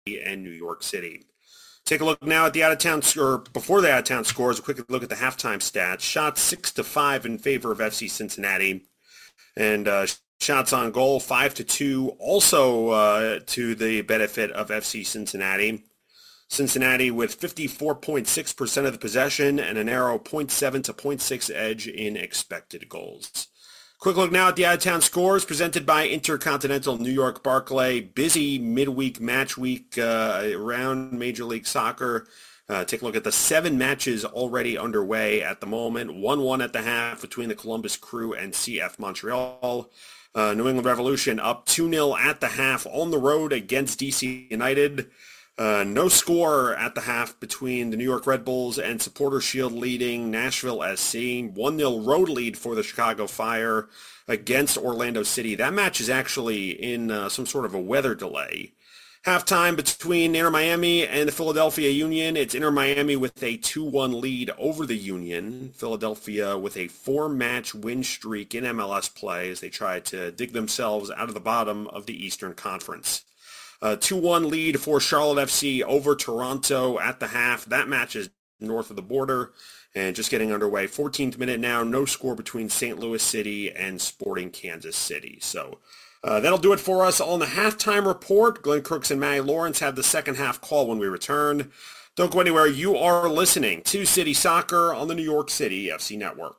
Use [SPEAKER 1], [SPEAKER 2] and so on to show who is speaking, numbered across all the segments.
[SPEAKER 1] and New York City. Take a look now at the out-of-town score. Before the out-of-town scores, a quick look at the halftime stats. Shots 6-5 in favor of FC Cincinnati. And shots on goal 5-2, also to the benefit of FC Cincinnati. Cincinnati with 54.6% of the possession and a narrow 0.7 to 0.6 edge in expected goals. Quick look now at the out-of-town scores presented by Intercontinental New York Barclay. Busy midweek match week around Major League Soccer. Take a look at the 7 matches already underway at the moment. 1-1 at the half between the Columbus Crew and CF Montreal. New England Revolution up 2-0 at the half on the road against DC United. No score at the half between the New York Red Bulls and Supporter Shield leading Nashville SC. 1-0 road lead for the Chicago Fire against Orlando City. That match is actually in some sort of a weather delay. Halftime between Inter Miami and the Philadelphia Union. It's Inter Miami with a 2-1 lead over the Union. Philadelphia with a 4-match win streak in MLS play as they try to dig themselves out of the bottom of the Eastern Conference. 2-1 lead for Charlotte FC over Toronto at the half. That match is north of the border and just getting underway. 14th minute now, no score between St. Louis City and Sporting Kansas City. So that'll do it for us on the halftime report. Glenn Crooks and Matty Lawrence have the second half call when we return. Don't go anywhere. You are listening to City Soccer on the New York City FC Network.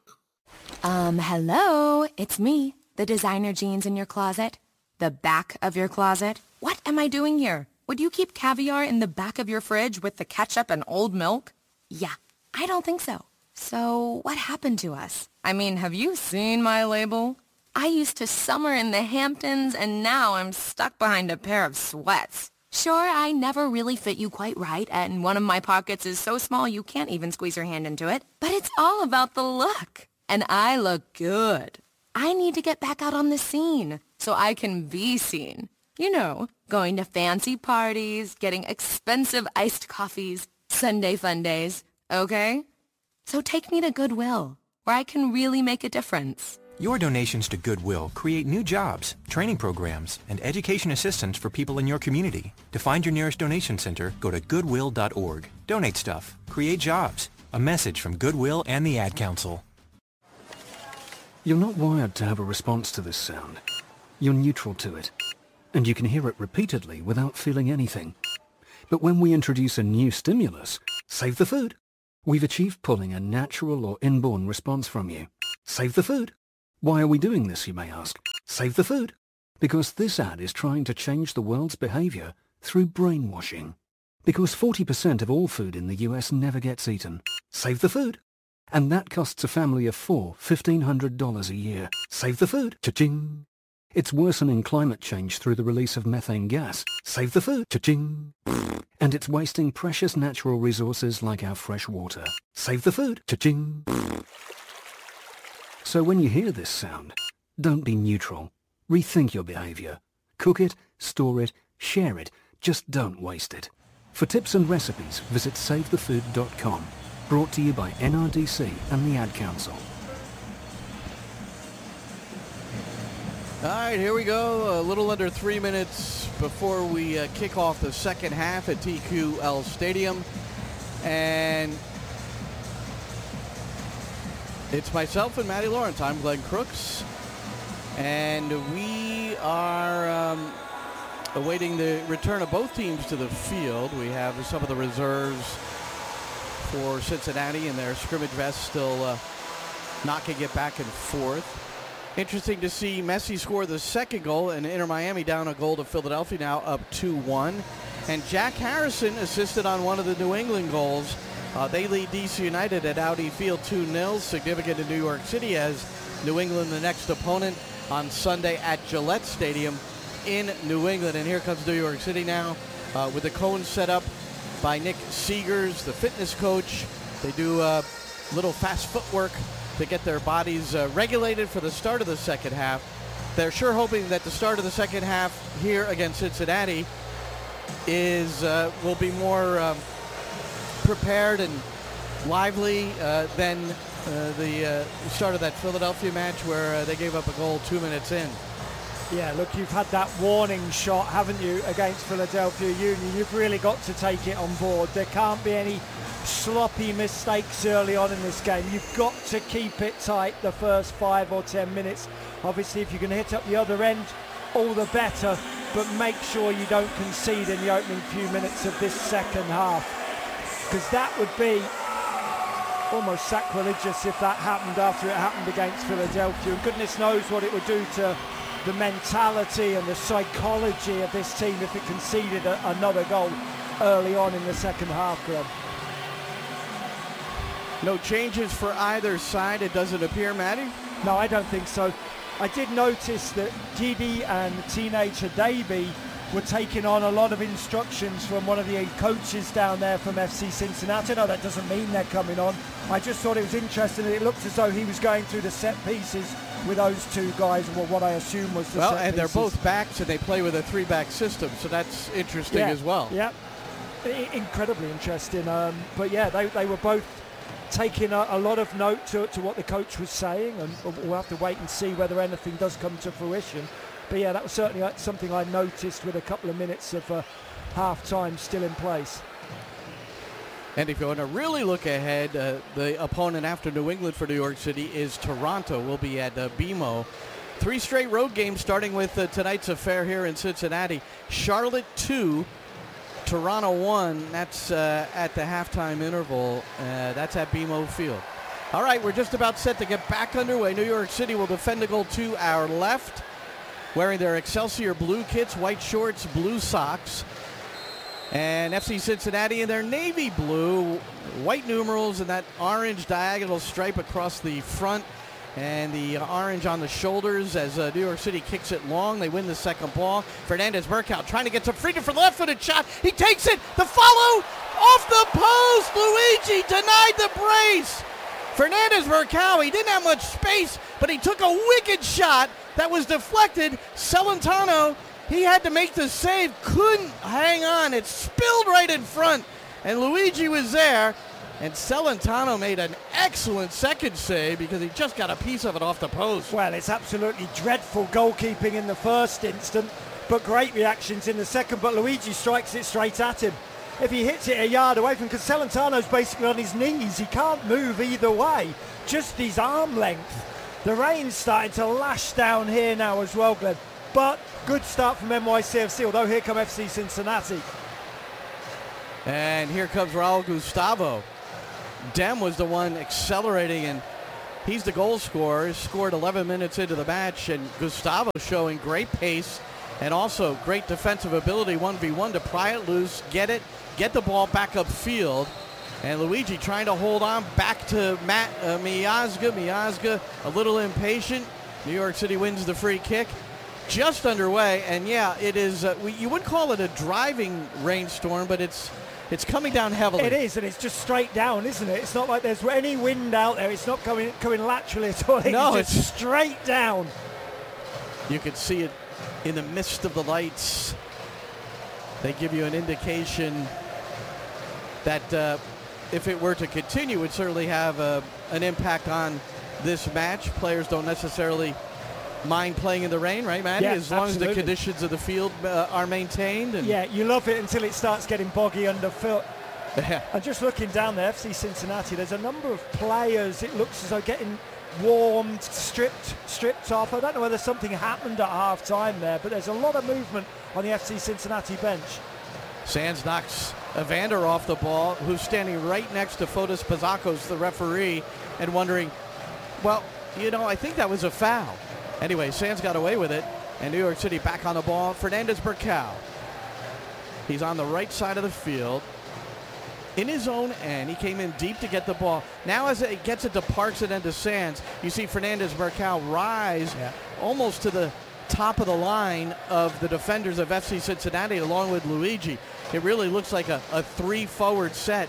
[SPEAKER 2] Hello, it's me, the designer jeans in your closet, the back of your closet. What am I doing here? Would you keep caviar in the back of your fridge with the ketchup and old milk? Yeah, I don't think so. So what happened to us? I mean, have you seen my label? I used to summer in the Hamptons, and now I'm stuck behind a pair of sweats. Sure, I never really fit you quite right, and one of my pockets is so small you can't even squeeze your hand into it. But it's all about the look. And I look good. I need to get back out on the scene so I can be seen. You know, going to fancy parties, getting expensive iced coffees, Sunday fun days, okay? So take me to Goodwill, where I can really make a difference.
[SPEAKER 3] Your donations to Goodwill create new jobs, training programs, and education assistance for people in your community. To find your nearest donation center, go to goodwill.org. Donate stuff. Create jobs. A message from Goodwill and the Ad Council.
[SPEAKER 4] You're not wired to have a response to this sound. You're neutral to it. And you can hear it repeatedly without feeling anything. But when we introduce a new stimulus, save the food, we've achieved pulling a natural or inborn response from you. Save the food. Why are we doing this, you may ask? Save the food. Because this ad is trying to change the world's behavior through brainwashing. Because 40% of all food in the US never gets eaten. Save the food. And that costs a family of 4 $1,500 a year. Save the food. Cha-ching. It's worsening climate change through the release of methane gas. Save the food. Cha-ching. And it's wasting precious natural resources like our fresh water. Save the food. Cha-ching. So when you hear this sound, don't be neutral. Rethink your behavior. Cook it, store it, share it. Just don't waste it. For tips and recipes, visit SaveTheFood.com. Brought to you by NRDC and the Ad Council.
[SPEAKER 5] All right, here we go. A little under 3 minutes before we kick off the second half at TQL Stadium. And it's myself and Matty Lawrence. I'm Glenn Crooks. And we are awaiting the return of both teams to the field. We have some of the reserves for Cincinnati in their scrimmage vests still knocking it back and forth. Interesting to see Messi score the second goal and Inter Miami down a goal to Philadelphia, now up 2-1. And Jack Harrison assisted on one of the New England goals. They lead DC United at Audi Field 2-0, significant in New York City as New England the next opponent on Sunday at Gillette Stadium in New England. And here comes New York City now with the cones set up by Nick Seegers, the fitness coach. They do a little fast footwork to get their bodies regulated for the start of the second half. They're sure hoping that the start of the second half here against Cincinnati will be more prepared and lively than the start of that Philadelphia match where they gave up a goal 2 minutes in.
[SPEAKER 6] Yeah, look, you've had that warning shot, haven't you, against Philadelphia Union. You've really got to take it on board. There can't be any sloppy mistakes early on in this game. You've got to keep it tight the first 5 or 10 minutes. Obviously, if you can hit up the other end, all the better, but make sure you don't concede in the opening few minutes of this second half, because that would be almost sacrilegious if that happened after it happened against Philadelphia. And goodness knows what it would do to the mentality and the psychology of this team if it conceded another goal early on in the second half, Glenn.
[SPEAKER 5] No changes for either side, it doesn't appear, Matty?
[SPEAKER 6] No, I don't think so. I did notice that Giddy and Teenager Davey were taking on a lot of instructions from one of the coaches down there from FC Cincinnati. No, that doesn't mean they're coming on. I just thought it was interesting that it looked as though he was going through the set pieces with those two guys, well, what I assume was the set pieces.
[SPEAKER 5] Well, and they're both backs, and they play with a 3-back system, so that's interesting as well.
[SPEAKER 6] Yeah, incredibly interesting. But yeah, they were both taking a lot of note to what the coach was saying, and we'll have to wait and see whether anything does come to fruition. But yeah, that was certainly something I noticed with a couple of minutes of half-time still in place.
[SPEAKER 5] And if you want to really look ahead, the opponent after New England for New York City is Toronto. We'll be at BMO. 3 straight road games starting with tonight's affair here in Cincinnati. Charlotte 2, Toronto 1. That's at the halftime interval. That's at BMO Field. All right, we're just about set to get back underway. New York City will defend the goal to our left, wearing their Excelsior blue kits, white shorts, blue socks. And FC Cincinnati in their navy blue, white numerals and that orange diagonal stripe across the front and the orange on the shoulders as New York City kicks it long. They win the second ball. Fernandez-Burkow trying to get some freedom for the left-footed shot. He takes it. The follow off the post. Luigi denied the brace. Fernandez-Burkow, he didn't have much space, but he took a wicked shot that was deflected. Celentano, he had to make the save, couldn't hang on. It spilled right in front, and Luigi was there. And Celentano made an excellent second save because he just got a piece of it off the post.
[SPEAKER 6] Well, it's absolutely dreadful goalkeeping in the first instant, but great reactions in the second. But Luigi strikes it straight at him. If he hits it a yard away from, because Celentano's basically on his knees, he can't move either way, just his arm length. The rain's starting to lash down here now as well, Glenn. But good start from NYCFC, although here come FC Cincinnati.
[SPEAKER 5] And here comes Raul Gustavo. Dem was the one accelerating, and he's the goal scorer. Scored 11 minutes into the match, and Gustavo showing great pace and also great defensive ability, 1v1 to pry it loose, get the ball back upfield. And Luigi trying to hold on back to Matt Miazga. Miazga a little impatient. New York City wins the free kick. Just underway, and yeah, it is, you would call it a driving rainstorm, but it's coming down heavily.
[SPEAKER 6] It is, and it's just straight down, isn't it? It's not like there's any wind out there. It's not coming laterally at all.
[SPEAKER 5] No,
[SPEAKER 6] it's just straight down.
[SPEAKER 5] You can see it in the midst of the lights. They give you an indication that if it were to continue, it would certainly have an impact on this match. Players don't necessarily mind playing in the rain, right, Matty?
[SPEAKER 6] Yeah,
[SPEAKER 5] as long
[SPEAKER 6] absolutely.
[SPEAKER 5] as the conditions of the field are maintained. And
[SPEAKER 6] yeah, you love it until it starts getting boggy underfoot.
[SPEAKER 5] Yeah.
[SPEAKER 6] And just looking down there, FC Cincinnati, there's a number of players, it looks as though getting warmed, stripped off. I don't know whether something happened at half-time there, but there's a lot of movement on the FC Cincinnati bench.
[SPEAKER 5] Sands knocks Evander off the ball, who's standing right next to Fotis Pazakos, the referee, and wondering, well, I think that was a foul. Anyway, Sands got away with it, and New York City back on the ball. Fernandez-Burkow. He's on the right side of the field. In his own end, he came in deep to get the ball. Now as it gets it to Parks and then to Sands, you see Fernandez-Burkow rise almost to the top of the line of the defenders of FC Cincinnati along with Luigi. It really looks like a 3-forward set.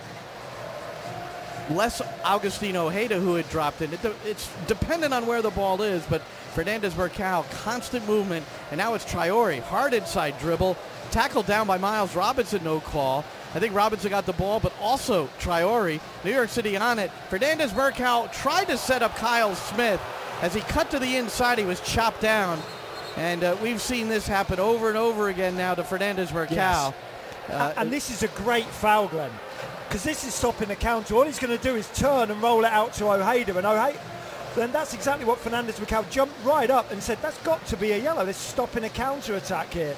[SPEAKER 5] Less Agustin Ojeda, who had dropped in. It's dependent on where the ball is, but Fernandez-Burkow, constant movement, and now it's Traore, hard inside dribble, tackled down by Miles Robinson, no call. I think Robinson got the ball, but also Traore. New York City on it. Fernandez-Burkow tried to set up Kyle Smith. As he cut to the inside, he was chopped down. And we've seen this happen over and over again now to Fernandez Marcal.
[SPEAKER 6] Yes. And this is a great foul, Glenn, because this is stopping the counter. All he's going to do is turn and roll it out to Ojeda, and Ojeda, then that's exactly what Fernandez Marcal jumped right up and said, that's got to be a yellow. This is stopping a counter attack here.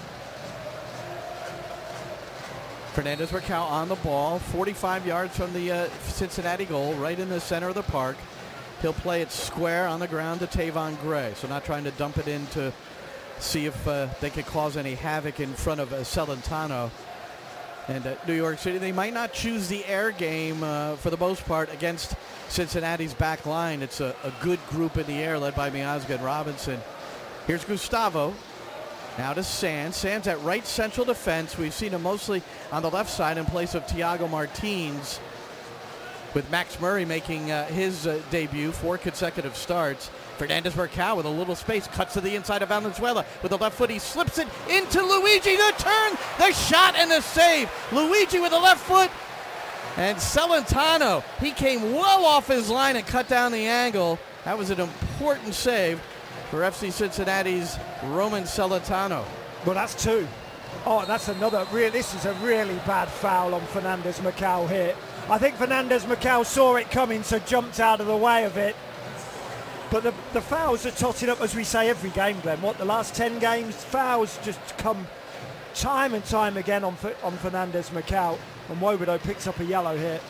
[SPEAKER 5] Fernandez Marcal on the ball, 45 yards from the Cincinnati goal, right in the center of the park. He'll play it square on the ground to Tavon Gray, so not trying to dump it in to see if they could cause any havoc in front of Celentano. And New York City, they might not choose the air game for the most part against Cincinnati's back line. It's a good group in the air led by Miazga and Robinson. Here's Gustavo. Now to Sands. Sands at right central defense. We've seen him mostly on the left side in place of Thiago Martins, with Max Murray making his debut, 4 consecutive starts. Fernandez Marcal with a little space, cuts to the inside of Valenzuela. With the left foot, he slips it into Luigi. The turn, the shot, and the save. Luigi with the left foot. And Celentano, he came well off his line and cut down the angle. That was an important save for FC Cincinnati's Roman Celentano.
[SPEAKER 6] Well, that's 2. Oh, that's another. This is a really bad foul on Fernandez Marcal here. I think Fernandez Marcal saw it coming, so jumped out of the way of it. But the fouls are totting up, as we say, every game, Glenn. The last 10 games, fouls just come time and time again on Fernandez Marcal. And Wobodo picks up a yellow here.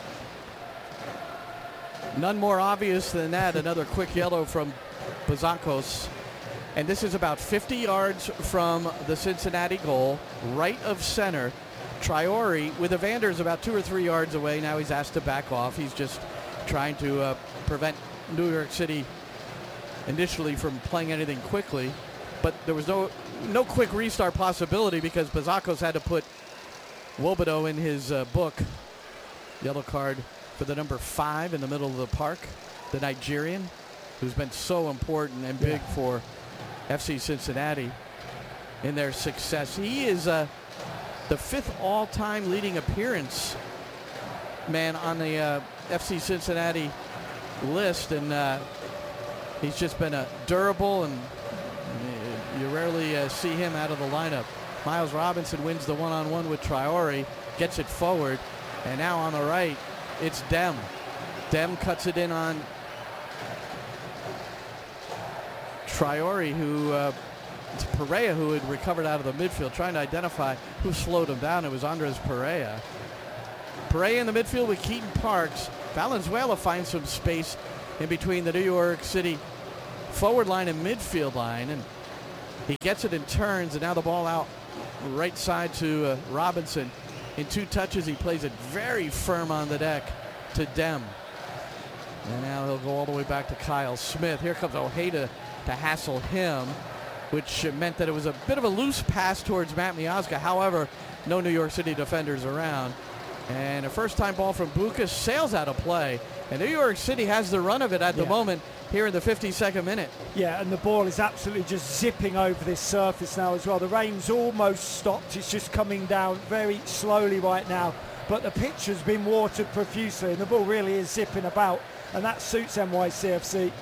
[SPEAKER 5] None more obvious than that. Another quick yellow from Bazakos. And this is about 50 yards from the Cincinnati goal, right of center. Traore with Evander's about 2 or 3 yards away. Now he's asked to back off. He's just trying to prevent New York City initially from playing anything quickly. But there was no quick restart possibility because Bazakos had to put Wobodo in his book. Yellow card for the number 5 in the middle of the park, the Nigerian, who's been so important and big for FC Cincinnati in their success. He is the 5th all-time leading appearance man on the FC Cincinnati list, and he's just been a durable, and you rarely see him out of the lineup. Miles Robinson wins the one-on-one with Traore, gets it forward, and now on the right, it's Dem. Dem cuts it in on Traore, it's Pereira who had recovered out of the midfield, trying to identify who slowed him down. It was Andres Pereira. Pereira in the midfield with Keaton Parks. Valenzuela finds some space in between the New York City forward line and midfield line, and he gets it and turns, and now the ball out right side to Robinson. In 2 touches, he plays it very firm on the deck to Dem. And now he'll go all the way back to Kyle Smith. Here comes Ojeda to hassle him, which meant that it was a bit of a loose pass towards Matt Miazga. However, no New York City defenders around. And a first-time ball from Bucas sails out of play. And New York City has the run of it at the moment here in the 52nd minute.
[SPEAKER 6] Yeah, and the ball is absolutely just zipping over this surface now as well. The rain's almost stopped. It's just coming down very slowly right now. But the pitch has been watered profusely, and the ball really is zipping about. And that suits NYCFC.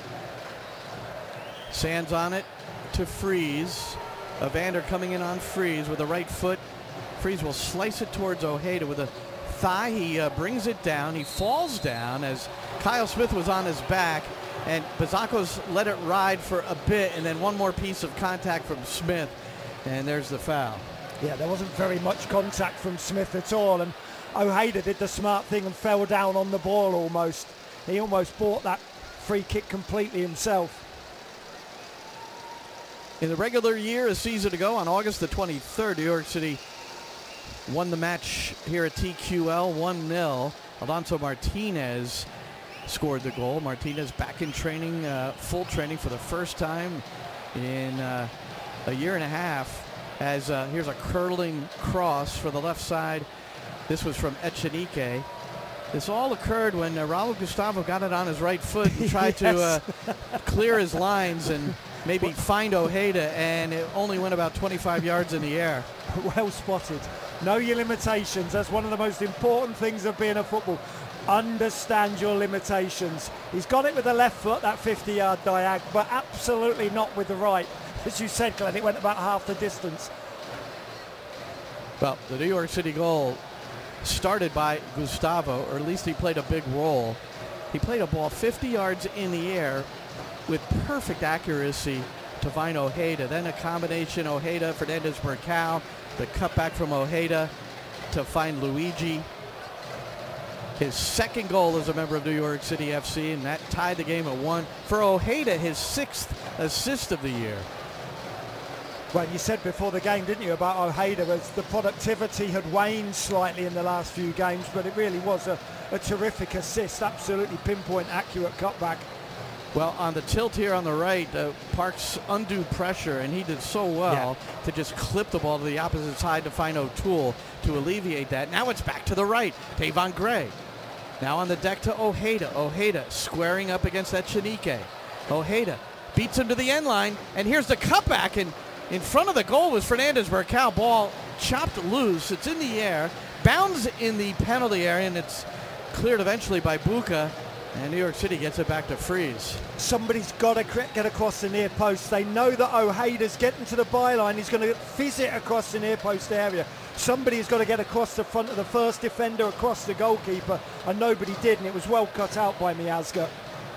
[SPEAKER 5] Sands on it to Freeze. Evander coming in on Freeze with the right foot. Freeze will slice it towards Ojeda with a thigh. He brings it down. He falls down as Kyle Smith was on his back, and Bazakos let it ride for a bit, and then one more piece of contact from Smith, and there's the foul.
[SPEAKER 6] Yeah, there wasn't very much contact from Smith at all, and Ojeda did the smart thing and fell down on the ball almost. He almost bought that free kick completely himself.
[SPEAKER 5] In the regular year, a season ago, on August the 23rd, New York City won the match here at TQL 1-0. Alonso Martinez scored the goal. Martinez back in training, full training for the first time in a year and a half. As here's a curling cross for the left side. This was from Echenique. This all occurred when Raul Gustavo got it on his right foot and tried to clear his lines and maybe find Ojeda, and it only went about 25 yards in the air.
[SPEAKER 6] Well spotted. Know your limitations. That's one of the most important things of being a football. Understand your limitations. He's got it with the left foot, that 50-yard diag, but absolutely not with the right. As you said, Glenn, it went about half the distance.
[SPEAKER 5] Well, the New York City goal started by Gustavo, or at least he played a big role. He played a ball 50 yards in the air with perfect accuracy to find Ojeda. Then a combination Ojeda, Fernandez-Mercado, the cutback from Ojeda to find Luigi. His second goal as a member of New York City FC, and that tied the game at 1. For Ojeda, his 6th assist of the year.
[SPEAKER 6] Well, you said before the game, didn't you, about Ojeda, as the productivity had waned slightly in the last few games, but it really was a terrific assist, absolutely pinpoint, accurate cutback.
[SPEAKER 5] Well, on the tilt here on the right, Parks undue pressure, and he did so well to just clip the ball to the opposite side to find O'Toole to alleviate that. Now it's back to the right, Tavon Gray. Now on the deck to Ojeda. Ojeda squaring up against Echenique. Ojeda beats him to the end line, and here's the cutback, and in front of the goal was Fernandez-Mercado. Ball chopped loose. It's in the air, bounds in the penalty area, and it's cleared eventually by Buca. And New York City gets it back to Freeze.
[SPEAKER 6] Somebody's got to get across the near post. They know that Ojeda's getting to the byline. He's going to fizz it across the near post area. Somebody's got to get across the front of the first defender, across the goalkeeper, and nobody did, and it was well cut out by Miazga.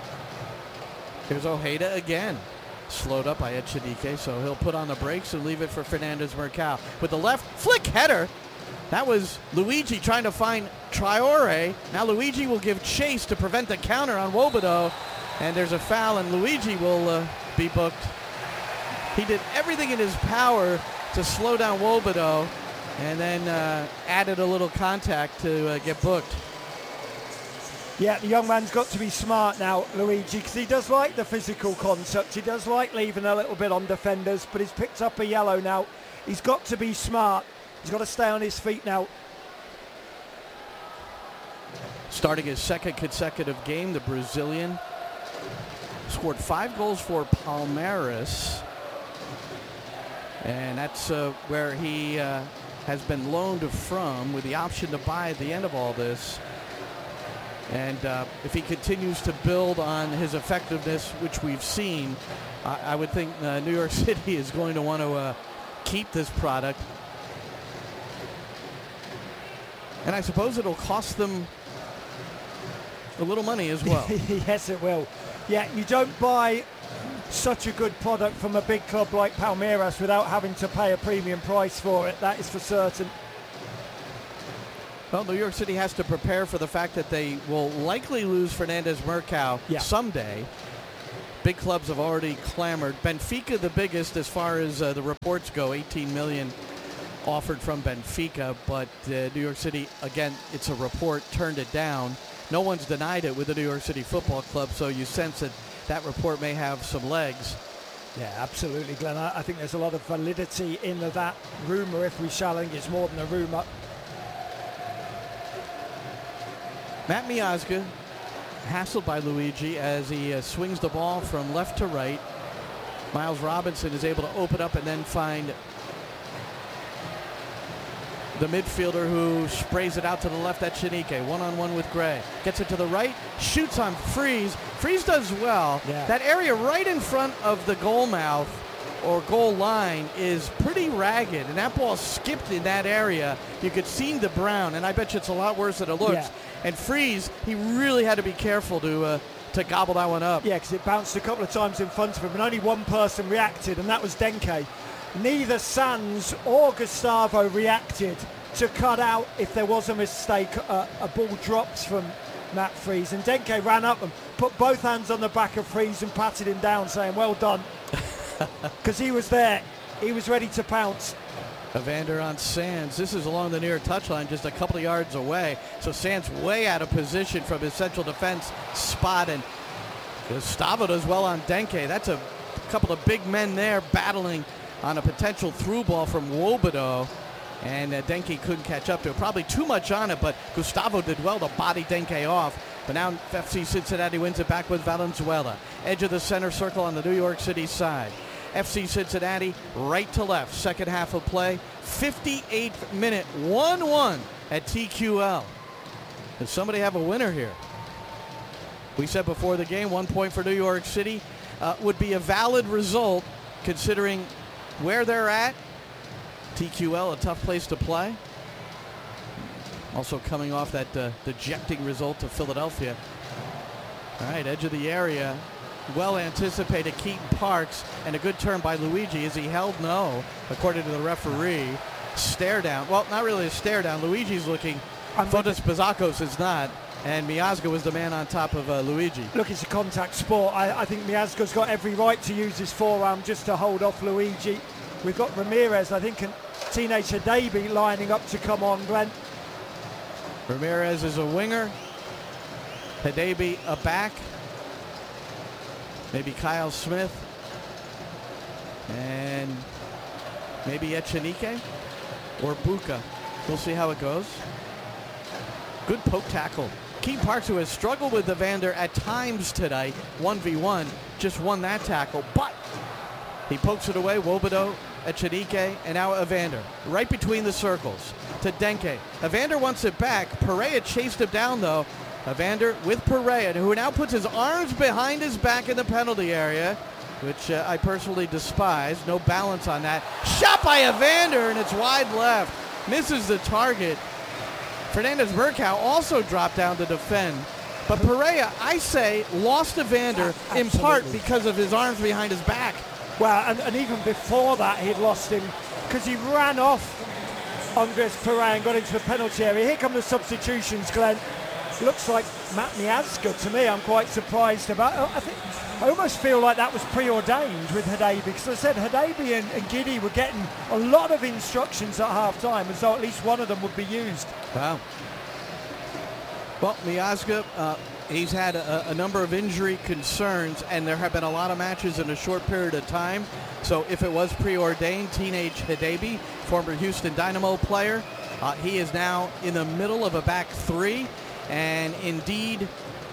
[SPEAKER 5] Here's Ojeda again. Slowed up by Echenique, so he'll put on the brakes and leave it for Fernandez-Mercado. With the left flick header, that was Luigi trying to find Traore. Now Luigi will give chase to prevent the counter on Wobodo, and there's a foul, and Luigi will be booked. He did everything in his power to slow down Wobodo, and then added a little contact to get booked.
[SPEAKER 6] Yeah, the young man's got to be smart now, Luigi, because he does like the physical concept. He does like leaving a little bit on defenders, but he's picked up a yellow now. He's got to be smart. He's got to stay on his feet now.
[SPEAKER 5] Starting his second consecutive game, the Brazilian scored 5 goals for Palmeiras, and that's where he has been loaned from with the option to buy at the end of all this. And if he continues to build on his effectiveness, which we've seen, I would think New York City is going to want to keep this product. And I suppose it'll cost them a little money as well.
[SPEAKER 6] Yes, it will. Yeah, you don't buy such a good product from a big club like Palmeiras without having to pay a premium price for it. That is for certain.
[SPEAKER 5] Well, New York City has to prepare for the fact that they will likely lose Fernandez-Mercado someday. Big clubs have already clamored. Benfica, the biggest as far as the reports go, 18 million offered from Benfica, but New York City, again, it's a report, turned it down. No one's denied it with the New York City Football Club, so you sense that that report may have some legs.
[SPEAKER 6] Yeah, absolutely, Glenn. I think there's a lot of validity in that rumour, if we shall. I think it's more than a rumour.
[SPEAKER 5] Matt Miazga, hassled by Luigi as he swings the ball from left to right. Miles Robinson is able to open up and then find the midfielder who sprays it out to the left at Echenique. One-on-one with Gray. Gets it to the right, shoots on Freeze. Freeze does well.
[SPEAKER 6] Yeah.
[SPEAKER 5] That area right in front of the goal mouth or goal line is pretty ragged, and that ball skipped in that area. You could see the brown, and I bet you it's a lot worse than it looks.
[SPEAKER 6] Yeah.
[SPEAKER 5] And Freeze, he really had to be careful to gobble that one up.
[SPEAKER 6] Yeah, because it bounced a couple of times in front of him, and only one person reacted, and that was Denke. Neither Sands or Gustavo reacted to cut out if there was a mistake. A ball drops from Matt Freeze, and Denke ran up and put both hands on the back of Freeze and patted him down, saying, well done. Because he was there. He was ready to pounce.
[SPEAKER 5] Evander on Sands. This is along the near touchline, just a couple of yards away. So Sands way out of position from his central defense spot, and Gustavo does well on Denke. That's a couple of big men there battling on a potential through ball from Wobodo, and Denke couldn't catch up to it. Probably too much on it, but Gustavo did well to body Denke off. But now FC Cincinnati wins it back with Valenzuela. Edge of the center circle on the New York City side. FC Cincinnati right to left. Second half of play. 58th minute. 1-1 at TQL. Does somebody have a winner here? We said before the game, 1 point for New York City would be a valid result considering where they're at. TQL, a tough place to play. Also coming off that dejecting result of Philadelphia. All right, edge of the area. Well anticipated Keaton Parks, and a good turn by Luigi. Is he held? No, according to the referee. Stare down. Well, not really a stare down. Luigi's looking. Fotis Bazakos is not. And Miazga was the man on top of Luigi.
[SPEAKER 6] Look, it's a contact sport. I think Miazga's got every right to use his forearm just to hold off Luigi. We've got Ramirez, I think, and Teenage Hadebe lining up to come on, Glenn.
[SPEAKER 5] Ramirez is a winger. Hadebe a back. Maybe Kyle Smith. And maybe Echenike or Buka. We'll see how it goes. Good poke tackle. Keaton Parks, who has struggled with Evander at times today, 1v1, just won that tackle, but he pokes it away. Wobodo, Echenike, and now Evander. Right between the circles to Denke. Evander wants it back. Pereira chased him down, though. Evander with Pereira, who now puts his arms behind his back in the penalty area, which I personally despise. No balance on that. Shot by Evander, and it's wide left. Misses the target. Fernandez Murkow also dropped down to defend. But Pereira, I say, lost Evander in part because of his arms behind his back.
[SPEAKER 6] Well, and even before that, he'd lost him because he ran off Andres Pereira and got into the penalty area. Here come the substitutions, Glenn. Looks like Matt Miazga to me. I'm quite surprised about. I almost feel like that was preordained with Hadebe, because I said Hadebe and Giddy were getting a lot of instructions at half-time, and so at least one of them would be used.
[SPEAKER 5] Wow. Well, Miazga, he's had a number of injury concerns, and there have been a lot of matches in a short period of time. So if it was preordained, Teenage Hadebe, former Houston Dynamo player, he is now in the middle of a back three. And indeed,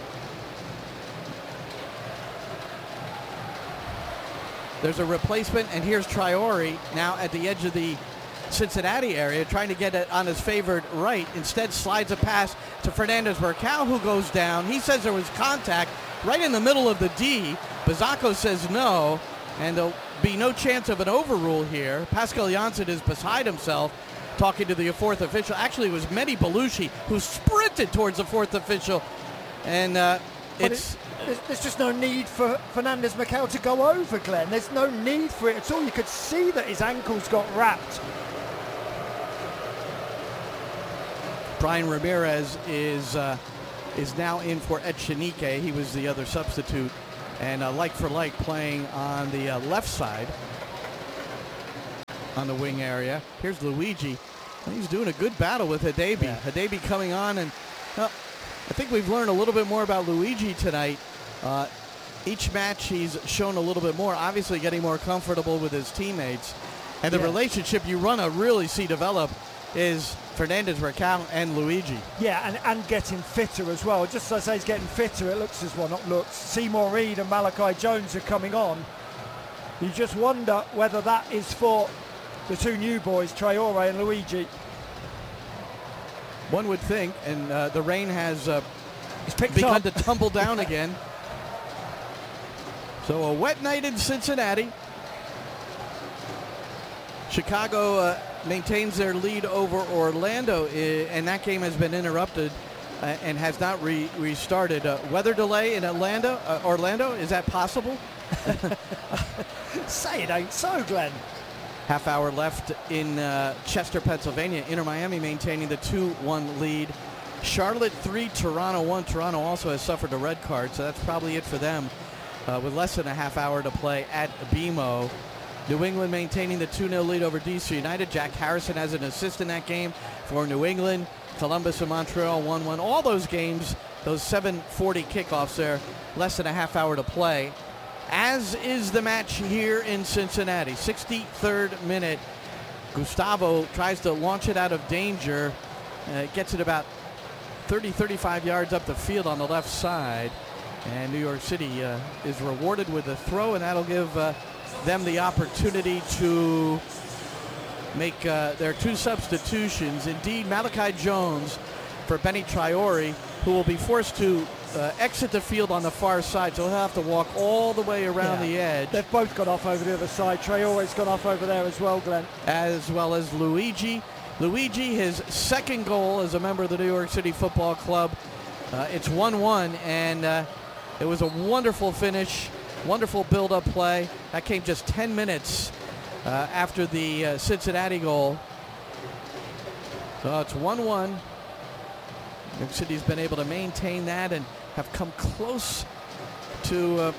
[SPEAKER 5] there's a replacement, and here's Traore now at the edge of the Cincinnati area trying to get it on his favored right. Instead slides a pass to Fernandez Murkow, who goes down. He says there was contact right in the middle of the D. Bazako says no, and there'll be no chance of an overrule here. Pascal Janssen is beside himself, talking to the fourth official. Actually, it was Mehdi Belushi who sprinted towards the fourth official. And there's
[SPEAKER 6] just no need for Fernandez Murkow to go over, Glenn. There's no need for it at all. You could see that his ankles got wrapped.
[SPEAKER 5] Brian Ramirez is now in for Echenike. He was the other substitute. And like for like playing on the left side on the wing area. Here's Luigi. He's doing a good battle with Hadebe. Yeah. Hadebe coming on, and I think we've learned a little bit more about Luigi tonight. Each match he's shown a little bit more, obviously getting more comfortable with his teammates. And the relationship you want to really see develop is Fernandez Murkow and Luigi.
[SPEAKER 6] Yeah, and getting fitter as well. Just as I say, he's getting fitter, it looks as well, not looks. Seymour Reed and Malachi Jones are coming on. You just wonder whether that is for the two new boys, Traore and Luigi.
[SPEAKER 5] One would think, and the rain has begun to tumble down again. So a wet night in Cincinnati. Chicago maintains their lead over Orlando, and that game has been interrupted and has not restarted. Weather delay in Orlando, is that possible?
[SPEAKER 6] Say it ain't so, Glenn.
[SPEAKER 5] Half hour left in Chester, Pennsylvania. Inter Miami maintaining the 2-1 lead. Charlotte 3, Toronto 1. Toronto also has suffered a red card, so that's probably it for them with less than a half hour to play at BMO. New England maintaining the 2-0 lead over DC United. Jack Harrison has an assist in that game for New England. Columbus and Montreal 1-1. All those games, those 7:40 kickoffs there, less than a half hour to play. As is the match here in Cincinnati. 63rd minute. Gustavo tries to launch it out of danger. Gets it about 30-35 yards up the field on the left side. And New York City is rewarded with a throw, and that'll give them the opportunity to make their two substitutions. Indeed, Malachi Jones for Benny Traore, who will be forced to exit the field on the far side, so he'll have to walk all the way around the edge.
[SPEAKER 6] They've both gone off over the other side. Traore's gone off over there as well, Glenn.
[SPEAKER 5] As well as Luigi. Luigi, his second goal as a member of the New York City Football Club. It's 1-1, and it was a wonderful finish, wonderful build-up play. That came just 10 minutes after the Cincinnati goal. So it's 1-1. New York City's been able to maintain that and have come close to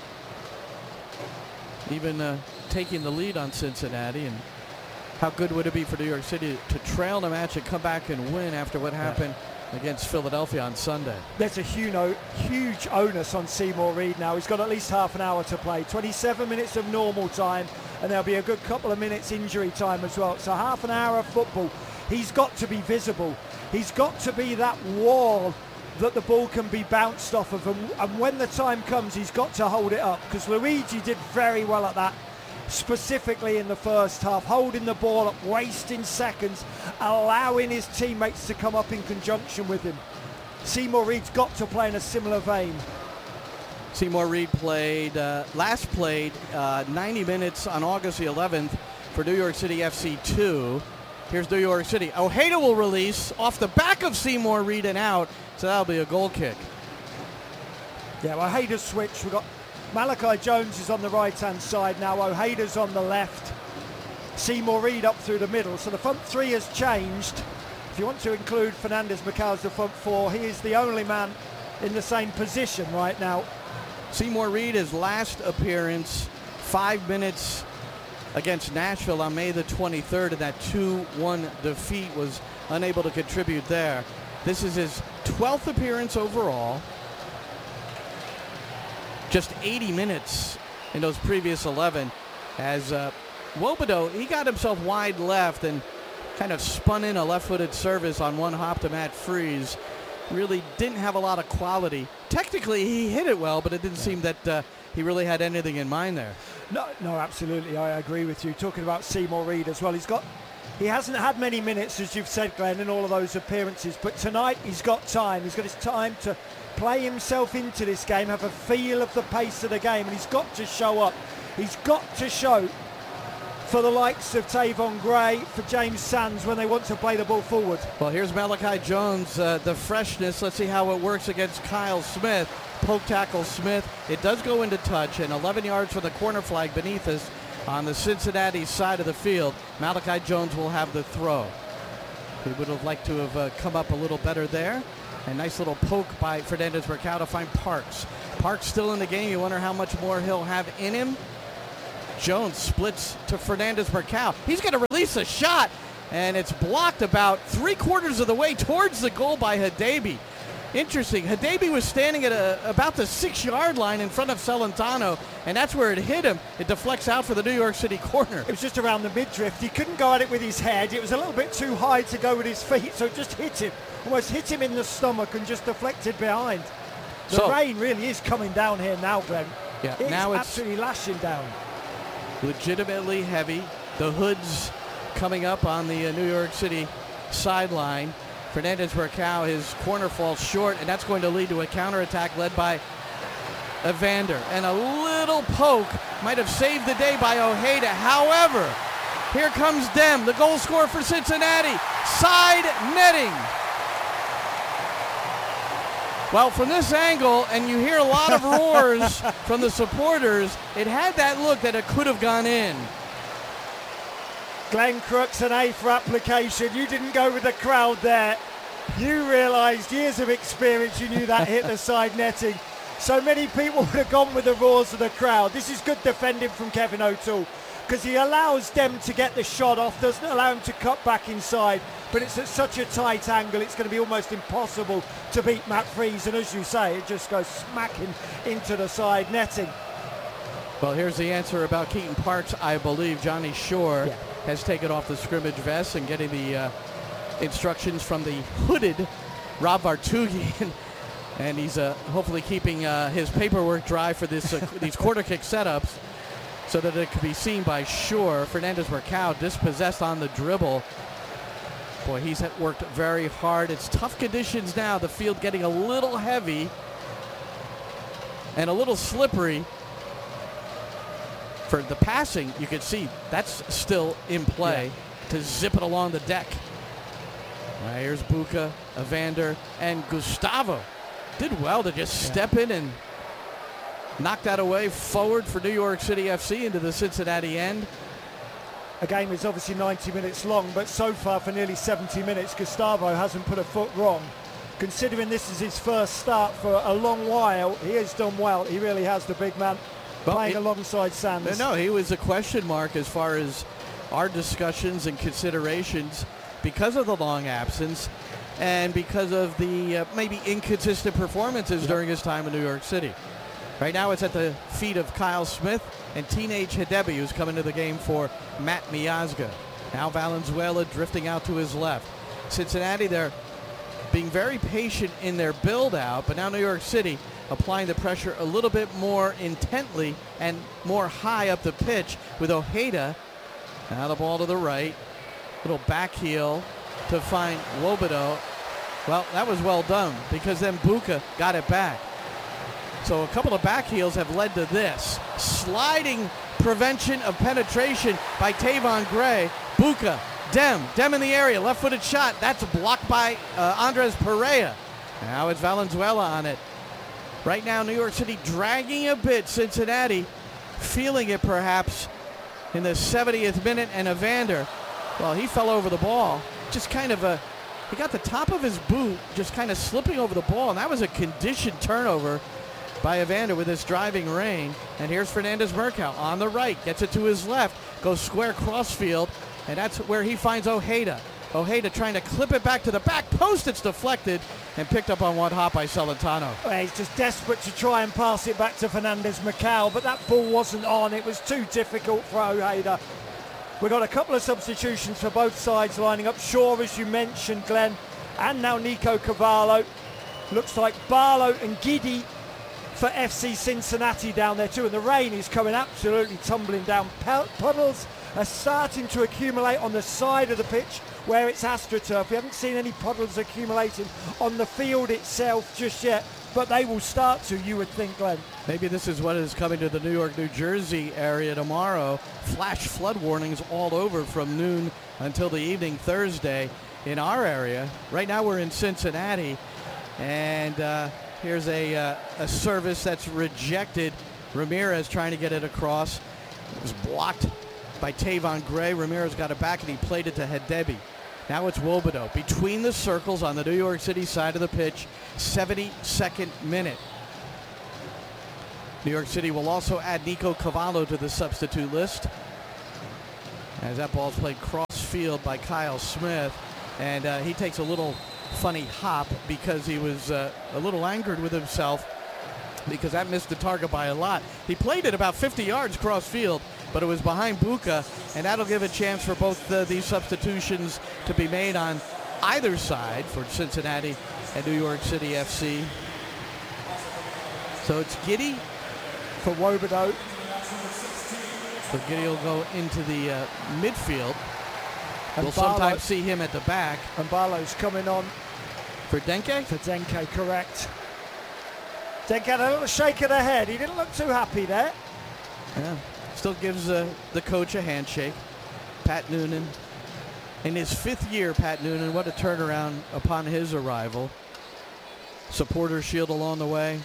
[SPEAKER 5] even taking the lead on Cincinnati. And how good would it be for New York City to trail the match and come back and win after what happened against Philadelphia on Sunday?
[SPEAKER 6] There's a huge onus on Seymour Reed now. He's got at least half an hour to play. 27 minutes of normal time, and there'll be a good couple of minutes injury time as well. So half an hour of football. He's got to be visible. He's got to be that wall that the ball can be bounced off of. And when the time comes, he's got to hold it up, because Luigi did very well at that, specifically in the first half, holding the ball up, wasting seconds, allowing his teammates to come up in conjunction with him. Seymour Reed's got to play in a similar vein.
[SPEAKER 5] Seymour Reed last played 90 minutes on August the 11th for New York City FC 2. Here's New York City. Ojeda will release off the back of Seymour Reed and out, so that'll be a goal kick.
[SPEAKER 6] Yeah, well, Ojeda's switch. We've got Malachi Jones is on the right-hand side now. Ojeda's on the left. Seymour Reed up through the middle. So the front three has changed. If you want to include Fernandez Macau as the front four, he is the only man in the same position right now.
[SPEAKER 5] Seymour Reed, his last appearance, 5 minutes against Nashville on May the 23rd, and that 2-1 defeat, was unable to contribute there. This is his 12th appearance overall. Just 80 minutes in those previous 11, as Wobodeau, he got himself wide left and kind of spun in a left-footed service on one hop to Matt Freese. Really didn't have a lot of quality. Technically, he hit it well, but it didn't seem that he really had anything in mind there.
[SPEAKER 6] No, absolutely. I agree with you. Talking about Seymour Reed as well. He hasn't had many minutes, as you've said, Glenn, in all of those appearances. But tonight, he's got time. He's got his time to play himself into this game, have a feel of the pace of the game, and he's got to show up. He's got to show for the likes of Tavon Gray, for James Sands, when they want to play the ball forward.
[SPEAKER 5] Well, here's Malachi Jones, the freshness. Let's see how it works against Kyle Smith. Poke tackle Smith. It does go into touch, and 11 yards from the corner flag beneath us on the Cincinnati side of the field. Malachi Jones will have the throw. He would have liked to have come up a little better there. A nice little poke by Fernandez Macau to find Parks. Parks still in the game. You wonder how much more he'll have in him. Jones splits to Fernandez Macau. He's going to release a shot, and it's blocked about 3/4 of the way towards the goal by Hadebe. Interesting. Hadebe was standing at about the 6-yard line in front of Celentano, and that's where it hit him. It deflects out for the New York City corner.
[SPEAKER 6] It was just around the midriff. He couldn't go at it with his head. It was a little bit too high to go with his feet, so it just hit him. Almost hit him in the stomach and just deflected behind. The rain really is coming down here now, Glenn.
[SPEAKER 5] Yeah,
[SPEAKER 6] it's
[SPEAKER 5] now it's
[SPEAKER 6] absolutely lashing down.
[SPEAKER 5] Legitimately heavy. The hoods coming up on the New York City sideline. Fernandez Macau, his corner falls short, and that's going to lead to a counterattack led by Evander. And a little poke might have saved the day by Ojeda. However, here comes Dem, the goal scorer for Cincinnati. Side netting. Well, from this angle, and you hear a lot of roars from the supporters, it had that look that it could have gone in.
[SPEAKER 6] Glenn Crooks, an A for application. You didn't go with the crowd there. You realised, years of experience, you knew that hit the side netting. So many people would have gone with the roars of the crowd. This is good defending from Kevin O'Toole, because he allows them to get the shot off, doesn't allow him to cut back inside, but it's at such a tight angle, it's going to be almost impossible to beat Matt Freese, and as you say, it just goes smacking into the side netting.
[SPEAKER 5] Well, here's the answer about Keaton Parks, I believe. Johnny Shore has taken off the scrimmage vest and getting the instructions from the hooded Rob Vartugian, and he's hopefully keeping his paperwork dry for this these quarter kick setups so that it can be seen by Shore. Fernandez Macau dispossessed on the dribble. Boy, he's worked very hard. It's tough conditions now. The field getting a little heavy. and a little slippery. For the passing, you can see that's still in play to zip it along the deck. Here's Buka, Evander, and Gustavo. Did well to just step in and knock that away forward for New York City FC into the Cincinnati end.
[SPEAKER 6] A game is obviously 90 minutes long, but so far for nearly 70 minutes, Gustavo hasn't put a foot wrong. Considering this is his first start for a long while, he has done well. He really has, the big man. Playing alongside Sanders.
[SPEAKER 5] No, he was a question mark as far as our discussions and considerations because of the long absence and because of the maybe inconsistent performances during his time in New York City. Right now it's at the feet of Kyle Smith and Teenage Hidebi, who's coming to the game for Matt Miazga. Now Valenzuela drifting out to his left. Cincinnati, they're being very patient in their build-out, but now New York City applying the pressure a little bit more intently and more high up the pitch with Ojeda. Now the ball to the right. Little back heel to find Wobodo. Well, that was well done because then Buka got it back. So a couple of back heels have led to this. Sliding prevention of penetration by Tavon Gray. Buka, Dem in the area, left-footed shot. That's blocked by Andres Pereira. Now it's Valenzuela on it. Right now, New York City dragging a bit. Cincinnati feeling it perhaps in the 70th minute. And Evander, well, he fell over the ball. Just kind of he got the top of his boot just kind of slipping over the ball. And that was a conditioned turnover by Evander with this driving rain. And here's Fernandez Mercado on the right. Gets it to his left. Goes square crossfield. And that's where he finds Ojeda. Ojeda trying to clip it back to the back post. It's deflected and picked up on one hop by Celentano.
[SPEAKER 6] Well, he's just desperate to try and pass it back to Fernandez Macau, but that ball wasn't on. It was too difficult for Ojeda. We've got a couple of substitutions for both sides lining up. Shaw, as you mentioned, Glenn, and now Nico Cavallo. Looks like Barlow and Giddy for FC Cincinnati down there too. And the rain is coming absolutely tumbling down. Puddles are starting to accumulate on the side of the pitch where it's AstroTurf. We haven't seen any puddles accumulating on the field itself just yet, but they will start to, you would think, Glenn.
[SPEAKER 5] Maybe this is what is coming to the New York, New Jersey area tomorrow. Flash flood warnings all over from noon until the evening Thursday in our area. Right now we're in Cincinnati, and here's a service that's rejected. Ramirez trying to get it across. It was blocked by Tavon Gray. Ramirez got it back and he played it to Hidebi. Now it's Wobodo between the circles on the New York City side of the pitch. 72nd minute. New York City will also add Nico Cavallo to the substitute list as that ball's played cross field by Kyle Smith, and he takes a little funny hop because he was a little angered with himself because that missed the target by a lot. He played it about 50 yards cross field, but it was behind Buka, and that'll give a chance for both these substitutions to be made on either side for Cincinnati and New York City FC. So it's Giddy
[SPEAKER 6] for Wobodo.
[SPEAKER 5] So Giddy will go into the midfield.
[SPEAKER 6] And
[SPEAKER 5] we'll
[SPEAKER 6] Barlow,
[SPEAKER 5] sometimes see him at the back.
[SPEAKER 6] And Barlow's coming on.
[SPEAKER 5] For Denke?
[SPEAKER 6] For Denke, correct. Denke had a little shake of the head. He didn't look too happy there.
[SPEAKER 5] Yeah. Still gives the coach a handshake. Pat Noonan. In his 5th year, Pat Noonan, what a turnaround upon his arrival. Supporter shield along the way.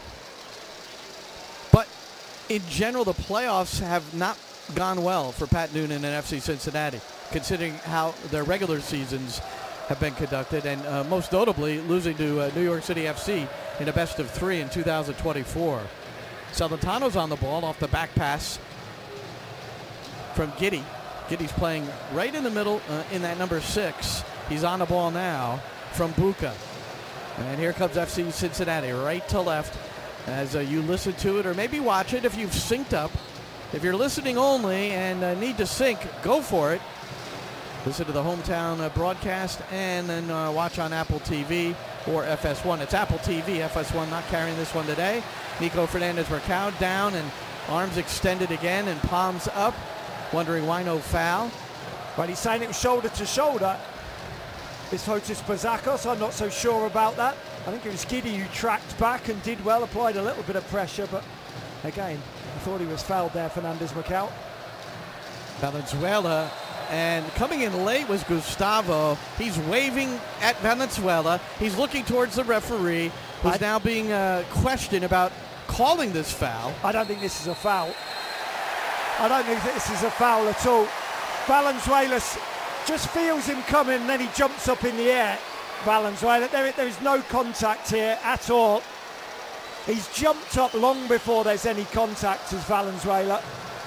[SPEAKER 5] But in general, the playoffs have not gone well for Pat Noonan and FC Cincinnati, considering how their regular seasons have been conducted, and most notably losing to New York City FC in a best-of-3 in 2024. Celentano's on the ball off the back pass from Giddy. Giddy's playing right in the middle in that number 6. He's on the ball now from Buka. And here comes FC Cincinnati, right to left, as you listen to it, or maybe watch it if you've synced up. If you're listening only and need to sync, go for it. Listen to the hometown broadcast and then watch on Apple TV or FS1. It's Apple TV, FS1 not carrying this one today. Nico Fernandez Mercado down and arms extended again and palms up, wondering why no foul.
[SPEAKER 6] But he's saying it was shoulder to shoulder. It's Fotis Bazakos. I'm not so sure about that. I think it was Giddy who tracked back and did well, applied a little bit of pressure, but again, I thought he was fouled there, Fernandez Macau.
[SPEAKER 5] Valenzuela, and coming in late was Gustavo. He's waving at Valenzuela. He's looking towards the referee, who's now being questioned about calling this foul.
[SPEAKER 6] I don't think this is a foul. I don't think this is a foul at all. Valenzuela just feels him coming, and then he jumps up in the air. Valenzuela, there is no contact here at all. He's jumped up long before there's any contact as Valenzuela.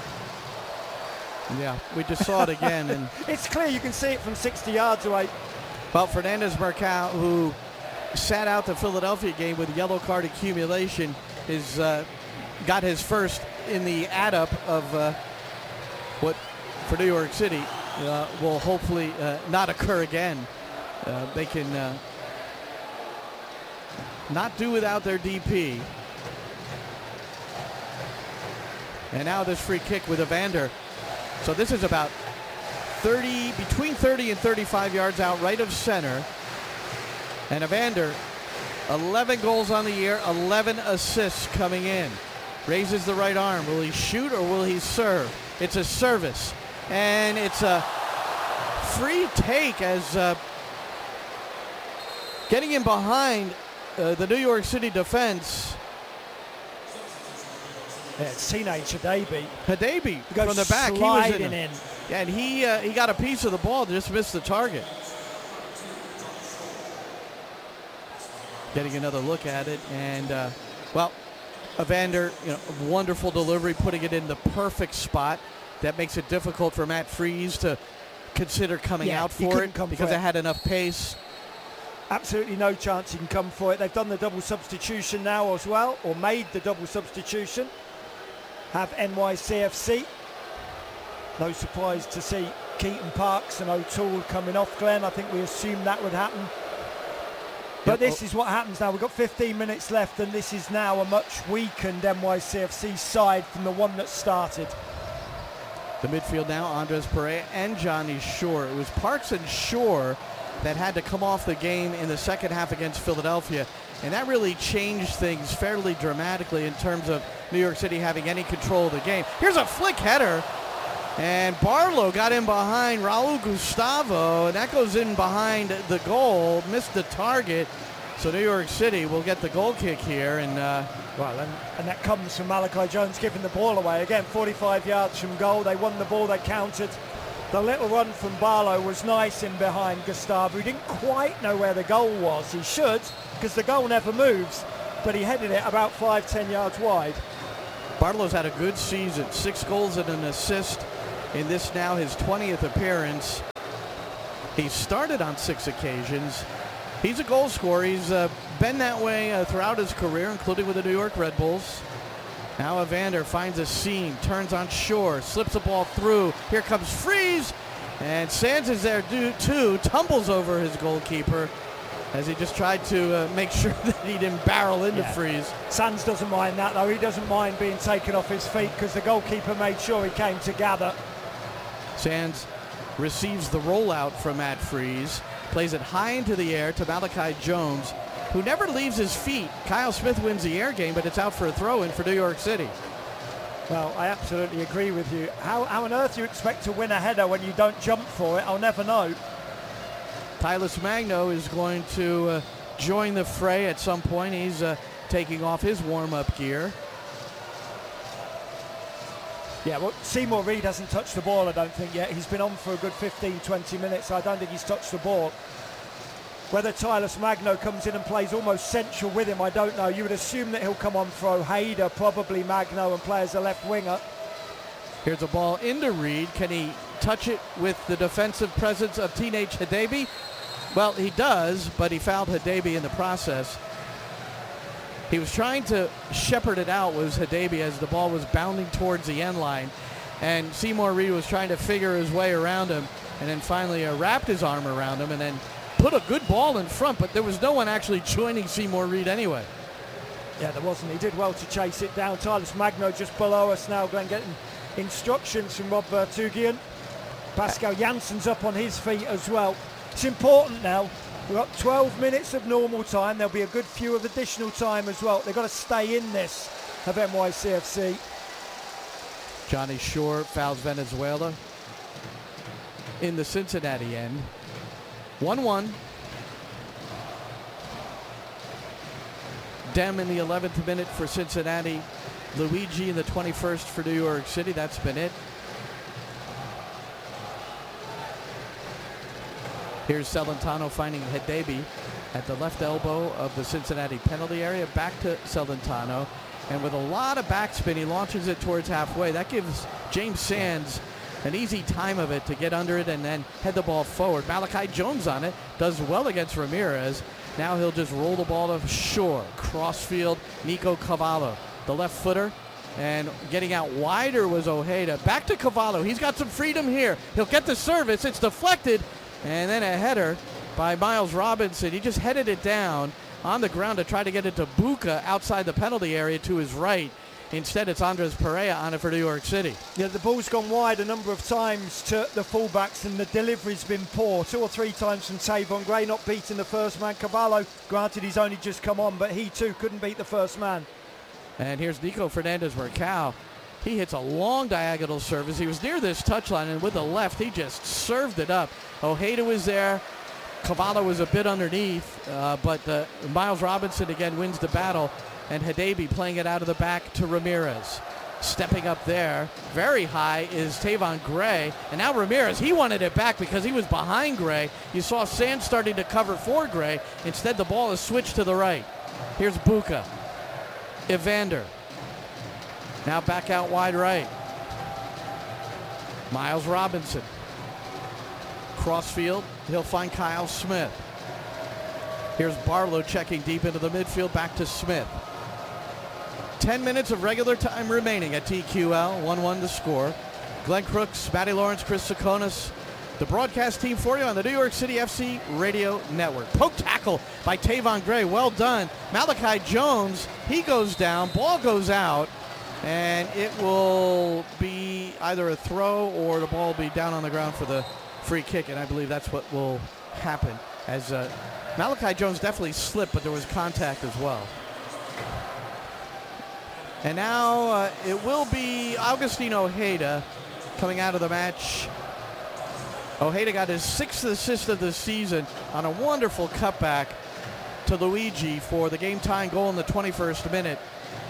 [SPEAKER 5] Yeah, we just saw it again. And
[SPEAKER 6] it's clear, you can see it from 60 yards away.
[SPEAKER 5] Well, Fernandez Macau, who sat out the Philadelphia game with yellow card accumulation, is got his first in the add-up of what for New York City will hopefully not occur again. They can not do without their DP. And now this free kick with Evander. So this is about between 30 and 35 yards out right of center. And Evander, 11 goals on the year, 11 assists coming in. Raises the right arm. Will he shoot or will he serve? It's a service. And it's a free take as getting in behind the New York City defense.
[SPEAKER 6] Yeah, it's teenage Hadebe.
[SPEAKER 5] Hadebe from the back. He was in.
[SPEAKER 6] Yeah,
[SPEAKER 5] and he got a piece of the ball, just missed the target. Getting another look at it, and well, Evander, wonderful delivery, putting it in the perfect spot. That makes it difficult for Matt Freese to consider coming out for it because it had enough pace.
[SPEAKER 6] Absolutely no chance he can come for it. They've done the double substitution now as well, or made the double substitution. Have NYCFC. No surprise to see Keaton Parks and O'Toole coming off, Glenn. I think we assumed that would happen. But this is what happens now. We've got 15 minutes left, and this is now a much weakened NYCFC side from the one that started.
[SPEAKER 5] The midfield now, Andres Perea and Johnny Shore. It was Parks and Shore that had to come off the game in the second half against Philadelphia. And that really changed things fairly dramatically in terms of New York City having any control of the game. Here's a flick header. And Barlow got in behind Raul Gustavo. And that goes in behind the goal. Missed the target. So New York City will get the goal kick here. And
[SPEAKER 6] and that comes from Malachi Jones giving the ball away. Again, 45 yards from goal. They won the ball. They countered. The little run from Barlow was nice in behind Gustavo. He didn't quite know where the goal was. He should, because the goal never moves, but he headed it about 5-10 yards wide.
[SPEAKER 5] Barlow's had a good season. 6 goals and an assist in this now his 20th appearance. He started on 6 occasions. He's a goal scorer. He's been that way throughout his career, including with the New York Red Bulls. Now Evander finds a seam, turns on Shore, slips the ball through. Here comes Freese, and Sands is there too, tumbles over his goalkeeper as he just tried to make sure that he didn't barrel into Freese.
[SPEAKER 6] Sands doesn't mind that, though. He doesn't mind being taken off his feet because the goalkeeper made sure he came to gather.
[SPEAKER 5] Sands receives the rollout from Matt Freese, plays it high into the air to Malachi Jones, who never leaves his feet. Kyle Smith wins the air game, but it's out for a throw-in for New York City.
[SPEAKER 6] Well, I absolutely agree with you. How on earth do you expect to win a header when you don't jump for it? I'll never know.
[SPEAKER 5] Tylus Magno is going to join the fray at some point. He's taking off his warm-up gear.
[SPEAKER 6] Yeah, well, Seymour Reed hasn't touched the ball, I don't think, yet. He's been on for a good 15-20 minutes. I don't think he's touched the ball. Whether Tylus Magno comes in and plays almost central with him, I don't know. You would assume that he'll come on for Ojeda, probably Magno, and play as a left winger.
[SPEAKER 5] Here's a ball into Reed. Can he touch it with the defensive presence of teenage Hadebe? Well, he does, but he fouled Hadebe in the process. He was trying to shepherd it out, was Hadebe, as the ball was bounding towards the end line. And Seymour Reed was trying to figure his way around him, and then finally wrapped his arm around him and then put a good ball in front, but there was no one actually joining Seymour Reed anyway.
[SPEAKER 6] Yeah, there wasn't. He did well to chase it down. Tylus Magno just below us now, Glenn, getting instructions from Rob Vertughian. Pascal Jansen's up on his feet as well. It's important now. We've got 12 minutes of normal time. There'll be a good few of additional time as well. They've got to stay in this of NYCFC.
[SPEAKER 5] Johnny Shore fouls Venezuela in the Cincinnati end. 1-1. Dem in the 11th minute for Cincinnati. Luigi in the 21st for New York City. That's been it. Here's Celentano finding Hadebe at the left elbow of the Cincinnati penalty area. Back to Celentano. And with a lot of backspin, he launches it towards halfway. That gives James Sands an easy time of it to get under it and then head the ball forward. Malachi Jones on it. Does well against Ramirez. Now he'll just roll the ball to Shore. Crossfield, Nico Cavallo, the left footer. And getting out wider was Ojeda. Back to Cavallo. He's got some freedom here. He'll get the service. It's deflected. And then a header by Miles Robinson. He just headed it down on the ground to try to get it to Buca outside the penalty area to his right. Instead, it's Andres Perea on it for New York City.
[SPEAKER 6] Yeah, the ball's gone wide a number of times to the fullbacks and the delivery's been poor. 2 or 3 times from Tavon Gray, not beating the first man. Cavallo, granted he's only just come on, but he too couldn't beat the first man.
[SPEAKER 5] And here's Nico Fernandez-Mercado. He hits a long diagonal service. He was near this touchline, and with the left, he just served it up. Ojeda was there. Cavallo was a bit underneath, but Miles Robinson again wins the battle, and Hadebe playing it out of the back to Ramirez. Stepping up there, very high, is Tavon Gray, and now Ramirez, he wanted it back because he was behind Gray. You saw Sands starting to cover for Gray. Instead, the ball is switched to the right. Here's Buca. Evander. Now back out wide right. Miles Robinson. Crossfield. He'll find Kyle Smith. Here's Barlow checking deep into the midfield. Back to Smith. 10 minutes of regular time remaining at TQL. 1-1 to score. Glenn Crooks, Matty Lawrence, Chris Tsakonas, the broadcast team for you on the New York City FC Radio Network. Poke tackle by Tavon Gray. Well done. Malachi Jones, he goes down. Ball goes out. And it will be either a throw or the ball will be down on the ground for the free kick. And I believe that's what will happen. As Malachi Jones definitely slipped, but there was contact as well. And now it will be Augustine Ojeda coming out of the match. Ojeda got his 6th assist of the season on a wonderful cutback to Luigi for the game-tying goal in the 21st minute.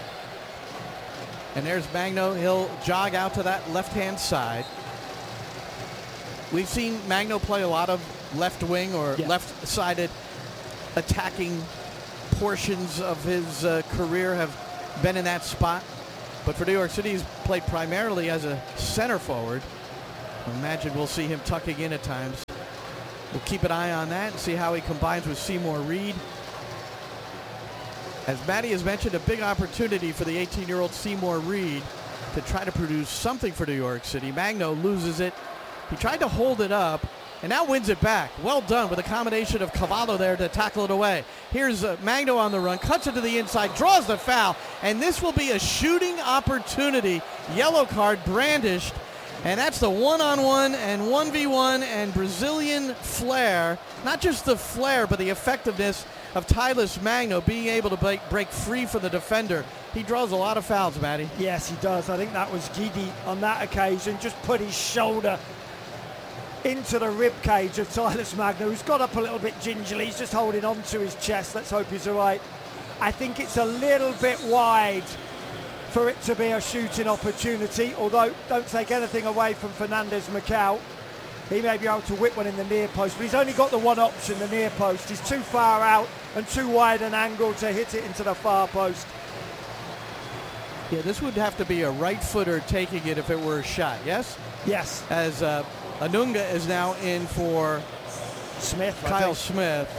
[SPEAKER 5] And there's Magno. He'll jog out to that left-hand side. We've seen Magno play a lot of left wing or left-sided attacking portions of his career have been in that spot. But for New York City, he's played primarily as a center forward. I imagine we'll see him tucking in at times. We'll keep an eye on that and see how he combines with Seymour Reed. As Matty has mentioned, a big opportunity for the 18-year-old Seymour Reed to try to produce something for New York City. Magno loses it. He tried to hold it up and now wins it back. Well done with a combination of Cavallo there to tackle it away. Here's Magno on the run, cuts it to the inside, draws the foul, and this will be a shooting opportunity. Yellow card brandished, and that's the one-on-one and 1v1 and Brazilian flair. Not just the flair, but the effectiveness of Tylus Magno being able to break free from the defender. He draws a lot of fouls, Matty.
[SPEAKER 6] Yes, he does. I think that was Gidi on that occasion. Just put his shoulder into the rib cage of Tylus Magno, who's got up a little bit gingerly. He's just holding on to his chest. Let's hope he's all right. I think it's a little bit wide for it to be a shooting opportunity, although don't take anything away from Fernandez-Macau. He may be able to whip one in the near post, but he's only got the one option, the near post. He's too far out and too wide an angle to hit it into the far post.
[SPEAKER 5] Yeah, this would have to be a right footer taking it if it were a shot, yes?
[SPEAKER 6] Yes.
[SPEAKER 5] As Anunga is now in for
[SPEAKER 6] Smith.
[SPEAKER 5] Kyle Smith.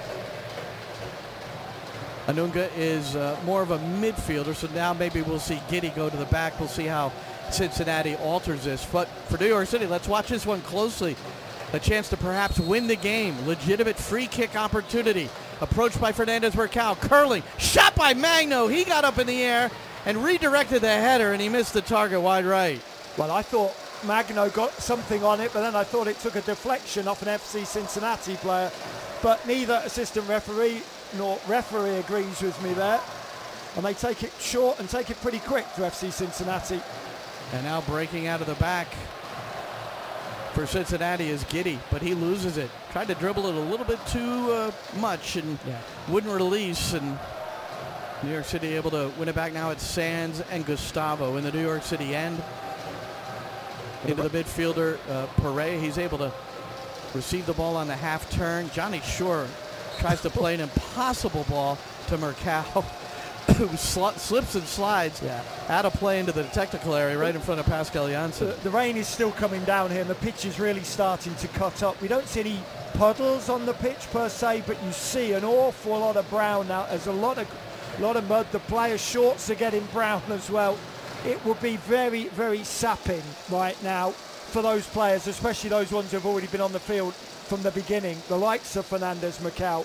[SPEAKER 5] Anunga is more of a midfielder, so now maybe we'll see Giddy go to the back. We'll see how Cincinnati alters this. But for New York City, let's watch this one closely. A chance to perhaps win the game. Legitimate free kick opportunity. Approached by Fernandez-Mercado. Curling. Shot by Magno. He got up in the air and redirected the header, and he missed the target wide right.
[SPEAKER 6] Well, I thought Magno got something on it, but then I thought it took a deflection off an FC Cincinnati player. But neither assistant referee nor referee agrees with me there. And they take it short and take it pretty quick to FC Cincinnati.
[SPEAKER 5] And now breaking out of the back for Cincinnati is Giddey, but he loses it. Tried to dribble it a little bit too much and wouldn't release. And New York City able to win it back. Now it's Sands and Gustavo in the New York City end. Into the midfielder, Perea. He's able to receive the ball on the half turn. Johnny Shore tries to play an impossible ball to Mercado, who slips and slides out of play into the technical area right in front of Pascal Janssen.
[SPEAKER 6] The rain is still coming down here and the pitch is really starting to cut up. We don't see any puddles on the pitch per se, but you see an awful lot of brown now. There's a lot of mud. The players' shorts are getting brown as well. It will be very, very sapping right now for those players, especially those ones who have already been on the field from the beginning, the likes of Fernandez Macau.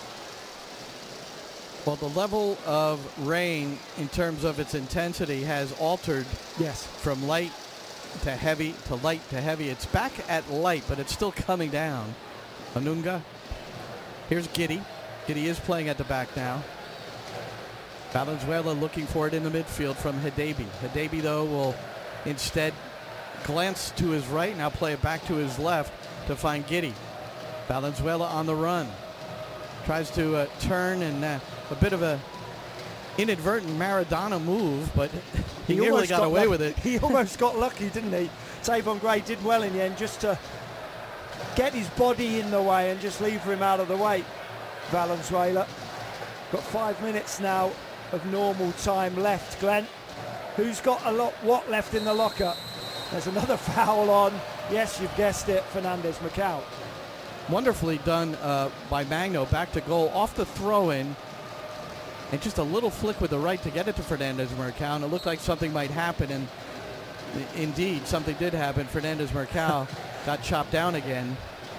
[SPEAKER 5] Well, the level of rain in terms of its intensity has altered from light to heavy to light to heavy. It's back at light, but it's still coming down. Anunga. Here's Giddey. Giddey is playing at the back now. Valenzuela looking for it in the midfield from Hadebe. Hadebe, though, will instead glance to his right, now play it back to his left to find Giddey. Valenzuela on the run. Tries to turn and a bit of a inadvertent Maradona move, but he nearly got away with it.
[SPEAKER 6] He almost got lucky, didn't he? Tavon Gray did well in the end just to get his body in the way and just leave him out of the way. Valenzuela. Got 5 minutes now of normal time left. Glenn, who's got what left in the locker? There's another foul on. Yes, you've guessed it, Fernandez Macau.
[SPEAKER 5] Wonderfully done by Magno, back to goal, off the throw-in, and just a little flick with the right to get it to Fernandez Macau, and it looked like something might happen, and indeed, something did happen. Fernandez Macau got chopped down again,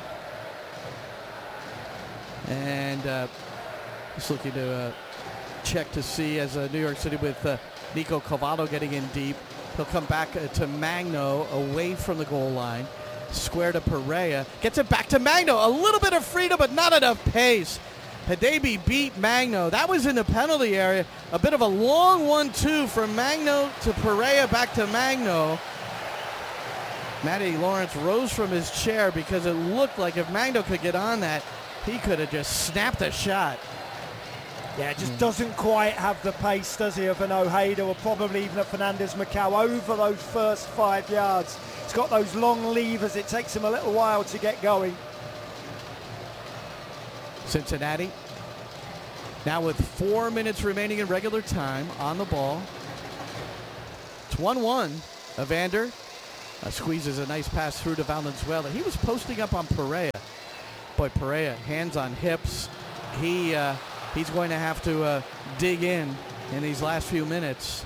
[SPEAKER 5] and just looking to check to see as New York City with Nico Cavallo getting in deep. He'll come back to Magno away from the goal line. Square to Perea. Gets it back to Magno. A little bit of freedom, but not enough pace. Hadebe beat Magno. That was in the penalty area. A bit of a long 1-2 from Magno to Perea, back to Magno. Matty Lawrence rose from his chair because it looked like if Magno could get on that, he could have just snapped a shot.
[SPEAKER 6] Yeah, it just doesn't quite have the pace, does he, of an Ojeda or probably even a Fernandez Macau over those first 5 yards. It's got those long levers. It takes him a little while to get going.
[SPEAKER 5] Cincinnati now with 4 minutes remaining in regular time on the ball. It's 1-1. Evander squeezes a nice pass through to Valenzuela. He was posting up on Perea. Boy, Perea, hands on hips. He's going to have to dig in these last few minutes.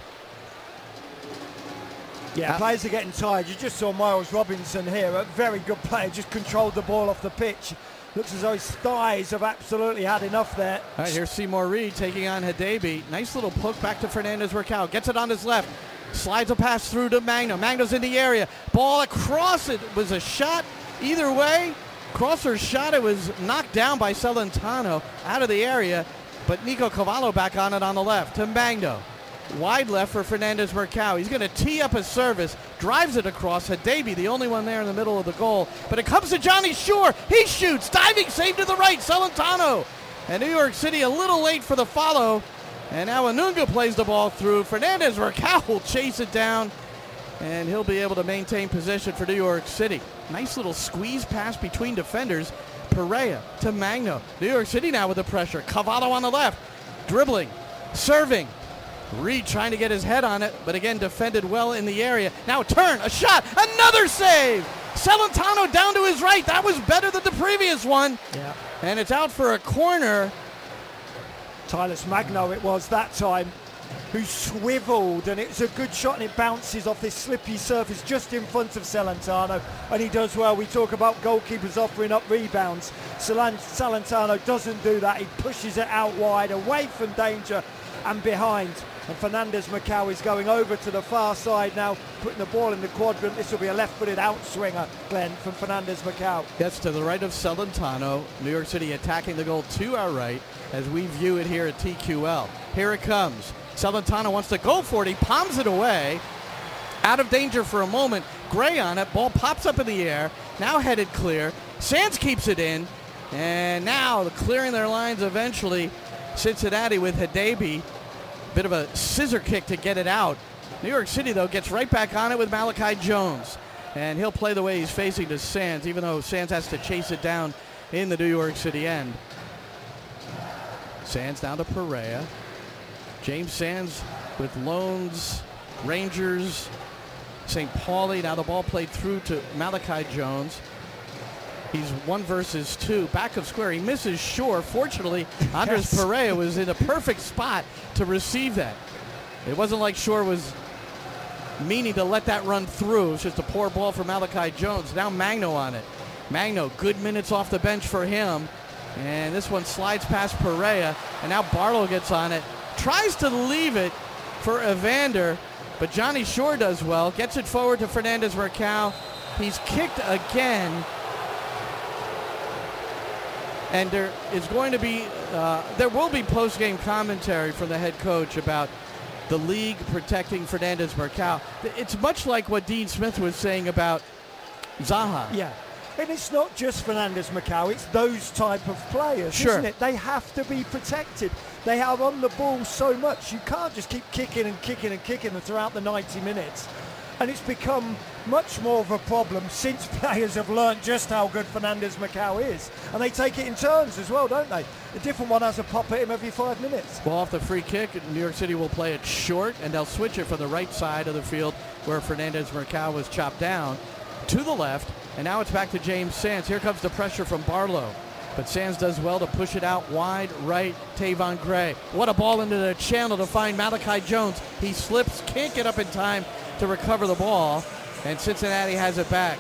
[SPEAKER 6] Yeah, players are getting tired. You just saw Miles Robinson here, a very good player, just controlled the ball off the pitch. Looks as though his thighs have absolutely had enough there.
[SPEAKER 5] All right, here's Seymour Reed taking on Hadebe. Nice little poke back to Fernandez Macau. Gets it on his left. Slides a pass through to Magno. Magno's in the area. Ball across. It was a shot either way. Crosser's shot. It was knocked down by Celentano out of the area. But Nico Cavallo back on it on the left to Magno. Wide left for Fernandez Macau. He's going to tee up his service. Drives it across. Hadebe, the only one there in the middle of the goal. But it comes to Johnny Shore. He shoots. Diving save to the right. Celentano. And New York City a little late for the follow. And now Anunga plays the ball through. Fernandez Macau will chase it down. And he'll be able to maintain possession for New York City. Nice little squeeze pass between defenders. Perea to Magno. New York City now with the pressure. Cavallo on the left. Dribbling. Serving. Reed trying to get his head on it, but again defended well in the area. Now a turn, a shot, another save! Celentano down to his right. That was better than the previous one.
[SPEAKER 6] Yeah.
[SPEAKER 5] And it's out for a corner.
[SPEAKER 6] Tylus Magno it was that time, who swiveled, and it's a good shot, and it bounces off this slippy surface just in front of Celentano, and he does well. We talk about goalkeepers offering up rebounds. Celentano doesn't do that. He pushes it out wide, away from danger, and behind. And Fernandez-Macau is going over to the far side now, putting the ball in the quadrant. This will be a left-footed outswinger, Glenn, from Fernandez-Macau.
[SPEAKER 5] Gets to the right of Celentano. New York City attacking the goal to our right as we view it here at TQL. Here it comes. Celentano wants to go for it. He palms it away. Out of danger for a moment. Gray on it. Ball pops up in the air. Now headed clear. Sands keeps it in. And now clearing their lines eventually. Cincinnati with Hadebe. Bit of a scissor kick to get it out. New York City, though, gets right back on it with Malachi Jones. And he'll play the way he's facing to Sands, even though Sands has to chase it down in the New York City end. Sands down to Perea. James Sands with Loans, Rangers, St. Pauli. Now the ball played through to Malachi Jones. He's 1 versus 2. Back of square. He misses Shore. Fortunately, Andres Perea was in a perfect spot to receive that. It wasn't like Shore was meaning to let that run through. It was just a poor ball for Malachi Jones. Now Magno on it. Magno, good minutes off the bench for him. And this one slides past Perea. And now Barlow gets on it. Tries to leave it for Evander. But Johnny Shore does well. Gets it forward to Fernandez-Macau. He's kicked again. And there is going to be, there will be post-game commentary from the head coach about the league protecting Fernandez-Macau. It's much like what Dean Smith was saying about Zaha.
[SPEAKER 6] Yeah, and it's not just Fernandez-Macau, it's those type of players, isn't it? They have to be protected. They are on the ball so much. You can't just keep kicking and kicking and kicking them throughout the 90 minutes. And it's become much more of a problem since players have learnt just how good Fernandez-Macau is. And they take it in turns as well, don't they? A different one has a pop at him every 5 minutes.
[SPEAKER 5] Well, off the free kick, New York City will play it short, and they'll switch it from the right side of the field where Fernandez-Macau was chopped down to the left. And now it's back to James Sands. Here comes the pressure from Barlow. But Sands does well to push it out wide right. Tavon Gray. What a ball into the channel to find Malachi Jones. He slips, can't get up in time to recover the ball, and Cincinnati has it back.